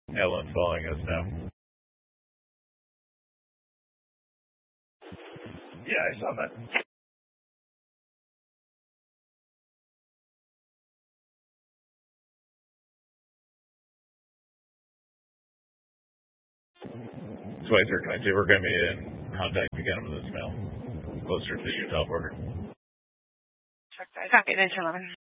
Ellen's following us now. Yeah, I saw that. Schweitzer, can I say we're going to be in contact again with this mail closer to the Utah border? Copy, 1911.